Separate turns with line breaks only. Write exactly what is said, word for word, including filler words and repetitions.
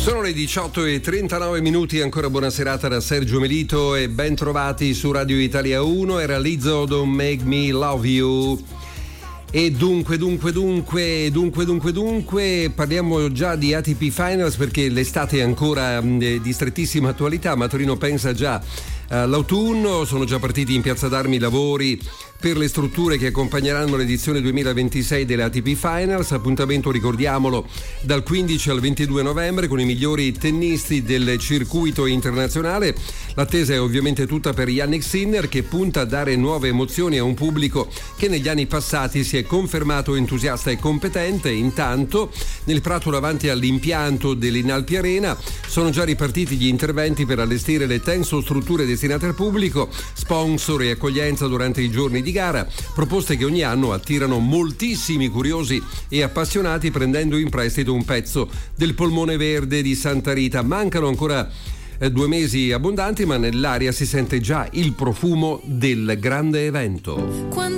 Sono le diciotto e trentanove minuti, ancora buona serata da Sergio Melito e ben trovati su Radio Italia uno. Era Lizzo, Don't Make Me Love You. E dunque, dunque, dunque, dunque, dunque, dunque, parliamo già di A T P Finals perché l'estate è ancora eh, di strettissima attualità, ma Torino pensa già all'autunno, sono già partiti in Piazza d'Armi i lavori per le strutture che accompagneranno l'edizione duemilaventisei delle A T P Finals. Appuntamento, ricordiamolo, dal quindici al ventidue novembre con i migliori tennisti del circuito internazionale. L'attesa è ovviamente tutta per Jannik Sinner, che punta a dare nuove emozioni a un pubblico che negli anni passati si è confermato entusiasta e competente. Intanto nel prato davanti all'impianto dell'Inalpi Arena sono già ripartiti gli interventi per allestire le tenso strutture destinate al pubblico, sponsor e accoglienza durante i giorni di gara, proposte che ogni anno attirano moltissimi curiosi e appassionati, prendendo in prestito un pezzo del polmone verde di Santa Rita. Mancano ancora eh, due mesi abbondanti, ma nell'aria si sente già il profumo del grande evento. Quando